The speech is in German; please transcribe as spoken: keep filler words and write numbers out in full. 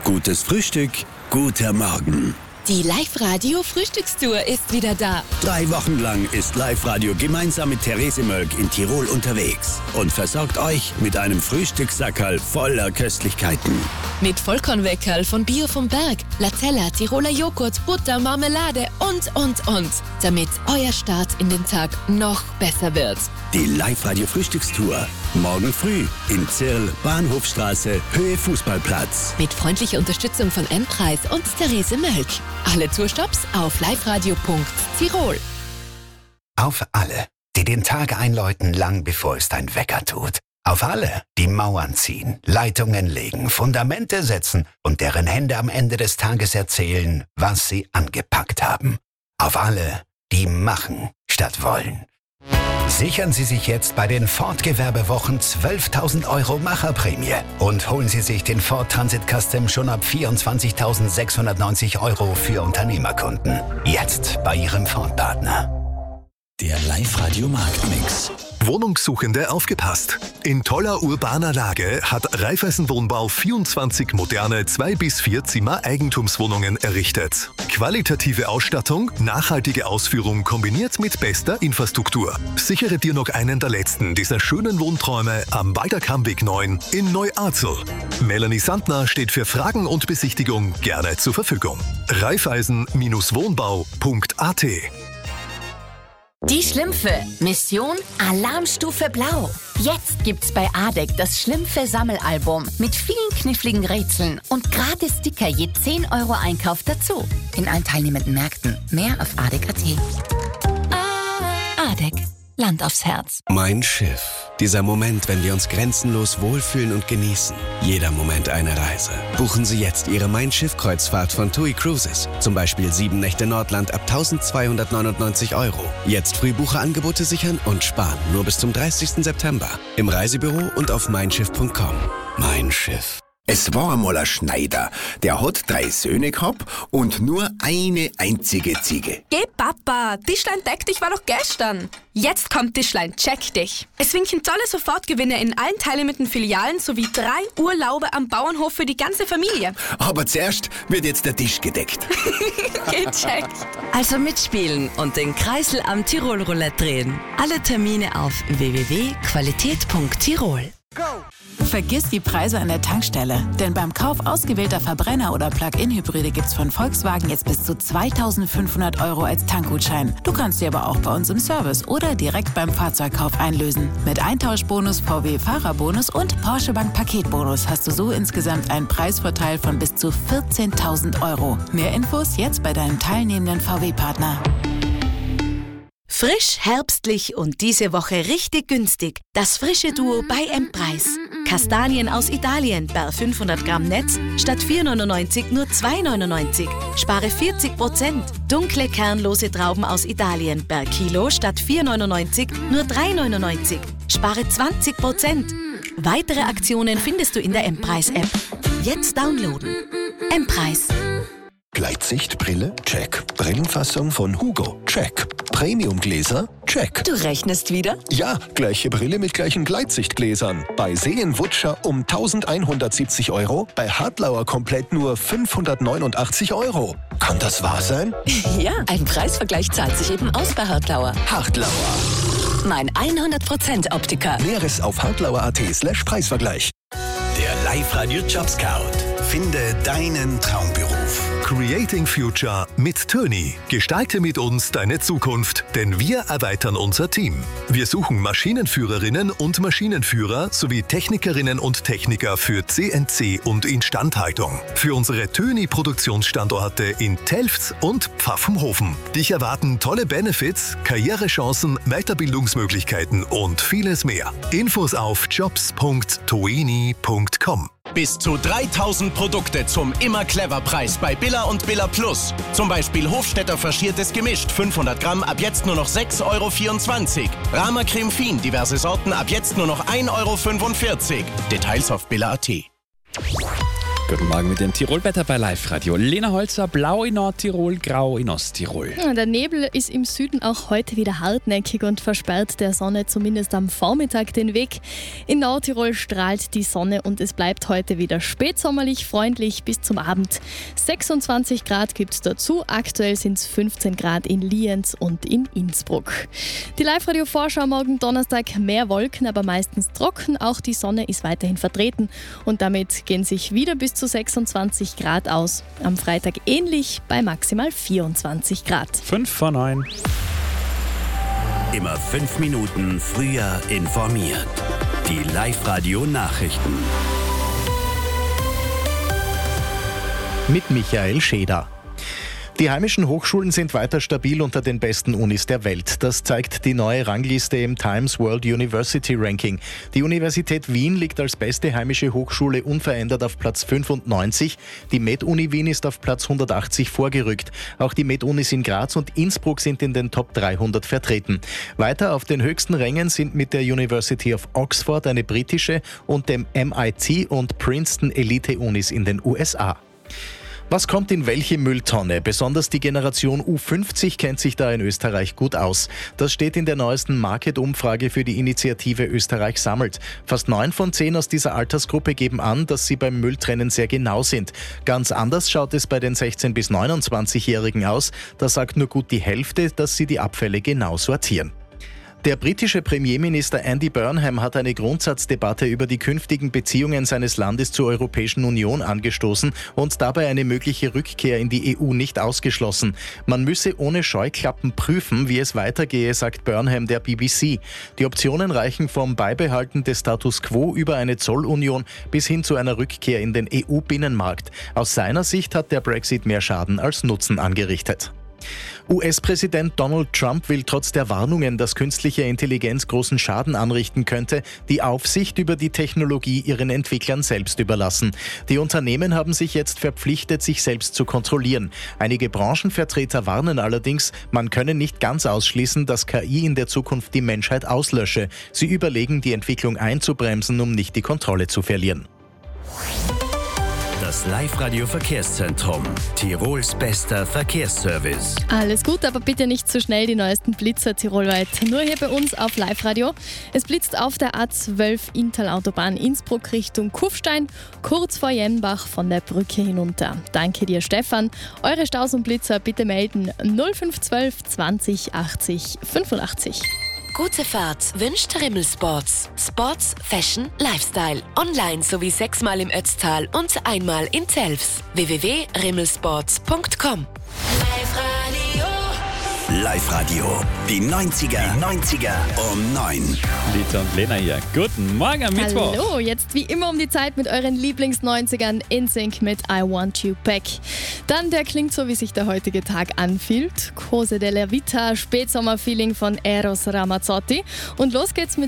Gutes Frühstück, guter Morgen. Die Live-Radio-Frühstückstour ist wieder da. Drei Wochen lang ist Live-Radio gemeinsam mit Therese Mölk in Tirol unterwegs und versorgt euch mit einem Frühstückssackerl voller Köstlichkeiten. Mit Vollkornweckerl von Bio vom Berg, Latella, Tiroler Joghurt, Butter, Marmelade und, und, und. Damit euer Start in den Tag noch besser wird. Die Live-Radio-Frühstückstour. Morgen früh in Zirl, Bahnhofstraße, Höhe Fußballplatz. Mit freundlicher Unterstützung von M-Preis und Therese Mölk. Alle Tourstops auf liveradio punkt tirol. Auf alle, die den Tag einläuten, lang bevor es dein Wecker tut. Auf alle, die Mauern ziehen, Leitungen legen, Fundamente setzen und deren Hände am Ende des Tages erzählen, was sie angepackt haben. Auf alle, die machen statt wollen. Sichern Sie sich jetzt bei den Ford-Gewerbewochen zwölftausend Euro Macherprämie und holen Sie sich den Ford Transit Custom schon ab vierundzwanzigtausendsechshundertneunzig Euro für Unternehmerkunden. Jetzt bei Ihrem Ford-Partner. Der Live-Radio-Marktmix. Wohnungssuchende aufgepasst! In toller urbaner Lage hat Raiffeisen Wohnbau vierundzwanzig moderne zwei bis vier Zimmer Eigentumswohnungen errichtet. Qualitative Ausstattung, nachhaltige Ausführung kombiniert mit bester Infrastruktur. Sichere dir noch einen der letzten dieser schönen Wohnträume am Walter-Kammweg neun in Neu-Arzel. Melanie Sandner steht für Fragen und Besichtigung gerne zur Verfügung. Raiffeisen Wohnbau punkt a t. Die Schlümpfe. Mission Alarmstufe Blau. Jetzt gibt's bei A D E C das Schlümpfe-Sammelalbum mit vielen kniffligen Rätseln und gratis Sticker je zehn Euro Einkauf dazu. In allen teilnehmenden Märkten. Mehr auf A D E C punkt a t. A D E C. Land aufs Herz. Mein Schiff. Dieser Moment, wenn wir uns grenzenlos wohlfühlen und genießen. Jeder Moment eine Reise. Buchen Sie jetzt Ihre Mein Schiff-Kreuzfahrt von TUI Cruises. Zum Beispiel sieben Nächte Nordland ab eintausendzweihundertneunundneunzig Euro. Jetzt Frühbucherangebote sichern und sparen. Nur bis zum dreißigsten September. Im Reisebüro und auf mein schiff punkt com. Mein Schiff. Es war einmal ein Schneider, der hat drei Söhne gehabt und nur eine einzige Ziege. Geh Papa, Tischlein deck dich war doch gestern. Jetzt kommt Tischlein check dich. Es winken tolle Sofortgewinne in allen teilnehmenden Filialen sowie drei Urlaube am Bauernhof für die ganze Familie. Aber zuerst wird jetzt der Tisch gedeckt. Gecheckt. Also mitspielen und den Kreisel am Tirol Roulette drehen. Alle Termine auf w w w punkt qualität punkt tirol. Vergiss die Preise an der Tankstelle, denn beim Kauf ausgewählter Verbrenner- oder Plug-in-Hybride gibt's von Volkswagen jetzt bis zu zweitausendfünfhundert Euro als Tankgutschein. Du kannst sie aber auch bei uns im Service oder direkt beim Fahrzeugkauf einlösen. Mit Eintauschbonus, V W-Fahrerbonus und Porsche Bank Paketbonus hast du so insgesamt einen Preisvorteil von bis zu vierzehntausend Euro. Mehr Infos jetzt bei deinem teilnehmenden V W-Partner. Frisch, herbstlich und diese Woche richtig günstig. Das frische Duo bei M-Preis. Kastanien aus Italien per fünfhundert Gramm Netz statt vier neunundneunzig nur zwei neunundneunzig. Spare vierzig Prozent. Dunkle, kernlose Trauben aus Italien per Kilo statt vier neunundneunzig nur drei neunundneunzig. Spare zwanzig Prozent. Weitere Aktionen findest du in der M-Preis-App. Jetzt downloaden. M-Preis. Gleitsichtbrille? Check. Brillenfassung von Hugo? Check. Premiumgläser? Check. Du rechnest wieder? Ja, gleiche Brille mit gleichen Gleitsichtgläsern. Bei Seenwutscher um eintausendeinhundertsiebzig Euro, bei Hartlauer komplett nur fünfhundertneunundachtzig Euro. Kann das wahr sein? Ja, ein Preisvergleich zahlt sich eben aus bei Hartlauer. Hartlauer. Mein hundert Prozent Optiker. Näheres auf hartlauer punkt a t slash Preisvergleich. Der Live-Radio Job Scout. Finde deinen Traumberuf. Creating Future mit Töni. Gestalte mit uns deine Zukunft, denn wir erweitern unser Team. Wir suchen Maschinenführerinnen und Maschinenführer sowie Technikerinnen und Techniker für C N C und Instandhaltung. Für unsere Töni-Produktionsstandorte in Telfs und Pfaffenhofen. Dich erwarten tolle Benefits, Karrierechancen, Weiterbildungsmöglichkeiten und vieles mehr. Infos auf jobs punkt toeni punkt com. Bis zu dreitausend Produkte zum Immer-Clever-Preis bei Billa und Billa Plus. Zum Beispiel Hofstetter faschiertes Gemischt, fünfhundert Gramm, ab jetzt nur noch sechs Euro vierundzwanzig. Rama Creme Fin, diverse Sorten, ab jetzt nur noch ein Euro fünfundvierzig. Details auf billa punkt a t. Guten Morgen mit dem Tirolwetter bei Live Radio. Lena Holzer, blau in Nordtirol, grau in Osttirol. Ja, der Nebel ist im Süden auch heute wieder hartnäckig und versperrt der Sonne zumindest am Vormittag den Weg. In Nordtirol strahlt die Sonne und es bleibt heute wieder spätsommerlich freundlich bis zum Abend. sechsundzwanzig Grad gibt es dazu, aktuell sind es fünfzehn Grad in Lienz und in Innsbruck. Die Live Radio Vorschau morgen Donnerstag, mehr Wolken, aber meistens trocken. Auch die Sonne ist weiterhin vertreten und damit gehen sich wieder bis zu sechsundzwanzig Grad aus. Am Freitag ähnlich bei maximal vierundzwanzig Grad. fünf vor neun. Immer fünf Minuten früher informiert. Die Live Radio Nachrichten. Mit Michael Scheder. Die heimischen Hochschulen sind weiter stabil unter den besten Unis der Welt. Das zeigt die neue Rangliste im Times World University Ranking. Die Universität Wien liegt als beste heimische Hochschule unverändert auf Platz fünfundneunzig. Die Med-Uni Wien ist auf Platz hundertachtzig vorgerückt. Auch die Med-Unis in Graz und Innsbruck sind in den Top dreihundert vertreten. Weiter auf den höchsten Rängen sind mit der University of Oxford eine britische und dem M I T und Princeton Elite-Unis in den U S A. Was kommt in welche Mülltonne? Besonders die Generation U fünfzig kennt sich da in Österreich gut aus. Das steht in der neuesten Market-Umfrage für die Initiative Österreich sammelt. Fast neun von zehn aus dieser Altersgruppe geben an, dass sie beim Mülltrennen sehr genau sind. Ganz anders schaut es bei den sechzehn- bis neunundzwanzigjährigen aus. Da sagt nur gut die Hälfte, dass sie die Abfälle genau sortieren. Der britische Premierminister Andy Burnham hat eine Grundsatzdebatte über die künftigen Beziehungen seines Landes zur Europäischen Union angestoßen und dabei eine mögliche Rückkehr in die E U nicht ausgeschlossen. Man müsse ohne Scheuklappen prüfen, wie es weitergehe, sagt Burnham der B B C. Die Optionen reichen vom Beibehalten des Status quo über eine Zollunion bis hin zu einer Rückkehr in den E U-Binnenmarkt. Aus seiner Sicht hat der Brexit mehr Schaden als Nutzen angerichtet. U S-Präsident Donald Trump will trotz der Warnungen, dass künstliche Intelligenz großen Schaden anrichten könnte, die Aufsicht über die Technologie ihren Entwicklern selbst überlassen. Die Unternehmen haben sich jetzt verpflichtet, sich selbst zu kontrollieren. Einige Branchenvertreter warnen allerdings, man könne nicht ganz ausschließen, dass K I in der Zukunft die Menschheit auslösche. Sie überlegen, die Entwicklung einzubremsen, um nicht die Kontrolle zu verlieren. Das Live-Radio-Verkehrszentrum. Tirols bester Verkehrsservice. Alles gut, aber bitte nicht zu schnell die neuesten Blitzer tirolweit. Nur hier bei uns auf Live Radio. Es blitzt auf der A zwölf Inntal-Autobahn Innsbruck Richtung Kufstein, kurz vor Jenbach von der Brücke hinunter. Danke dir, Stefan. Eure Staus und Blitzer bitte melden null fünf zwölf zwanzig achtzig fünfundachtzig. Gute Fahrt wünscht Rimmel Sports. Sports, Fashion, Lifestyle. Online sowie sechsmal im Ötztal und einmal in Telfs. w w w punkt rimmelsports punkt com. Live Radio. Die neunziger. Die neunziger um neun. Lita und Lena hier. Guten Morgen am Mittwoch. Hallo, jetzt wie immer um die Zeit mit euren Lieblings-neunzigern in Sync mit I Want You Back. Dann der klingt so, wie sich der heutige Tag anfühlt. Cose della Vita, Spätsommer-Feeling von Eros Ramazzotti. Und los geht's mit